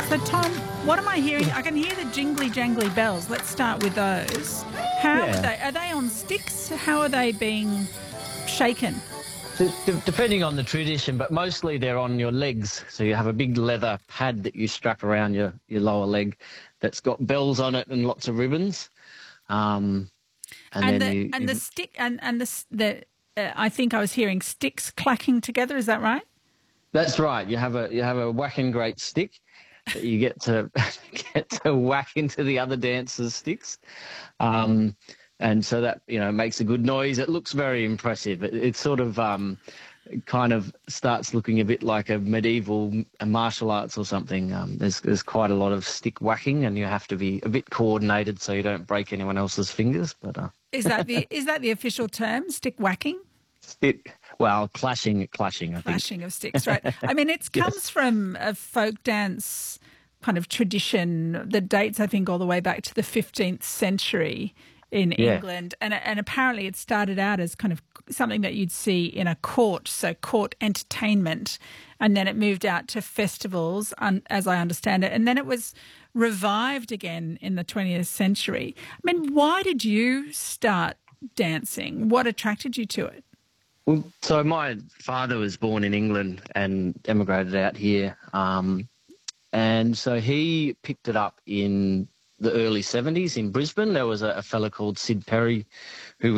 So, Tom, what am I hearing? I can hear the jingly jangly bells. Let's start with those. How are they on sticks? How are they being shaken? Depending on the tradition, but mostly they're on your legs. So you have a big leather pad that you strap around your lower leg that's got bells on it and lots of ribbons. And the stick I think I was hearing sticks clacking together. Is that right? That's right. You have a whacking great stick that you get to get to whack into the other dancers' sticks. And so that, makes a good noise. It looks very impressive. It's sort of kind of starts looking a bit like a medieval martial arts or something. There's quite a lot of stick whacking, and you have to be a bit coordinated so you don't break anyone else's fingers. But is that the official term, stick whacking? Clashing, I think. Clashing of sticks, right. I mean, it comes from a folk dance kind of tradition that dates, I think, all the way back to the 15th century in England. And apparently it started out as kind of something that you'd see in a court, so court entertainment. And then it moved out to festivals, as I understand it. And then it was revived again in the 20th century. I mean, why did you start dancing? What attracted you to it? Well, so my father was born in England and emigrated out here. And so he picked it up in the early 70s in Brisbane. There was a fella called Sid Perry who